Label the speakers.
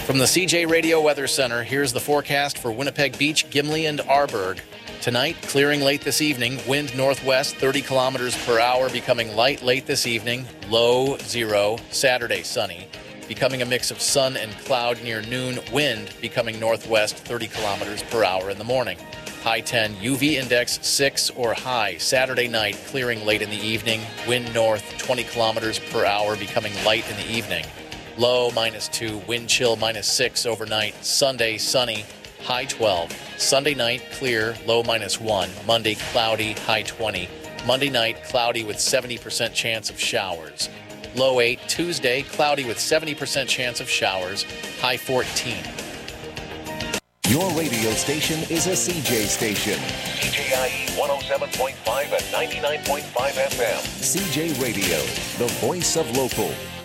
Speaker 1: From the CJ Radio Weather Center, here's the forecast for Winnipeg Beach, Gimli, and Arborg. Tonight, clearing late this evening, wind northwest 30 kilometers per hour, becoming light late this evening, low 0. Saturday, sunny, becoming a mix of sun and cloud near noon, wind becoming northwest 30 kilometers per hour in the morning. High 10, UV index 6 or high. Saturday night, clearing late in the evening, wind north 20 kilometers per hour, becoming light in the evening. Low -2, wind chill -6 overnight. Sunday, sunny, high 12. Sunday night, clear, low -1. Monday, cloudy, high 20. Monday night, cloudy with 70% chance of showers. Low 8. Tuesday, cloudy with 70% chance of showers, high 14.
Speaker 2: Your radio station is a CJ station.
Speaker 3: CJIE 107.5 and 99.5 FM.
Speaker 2: CJ Radio, the voice of local.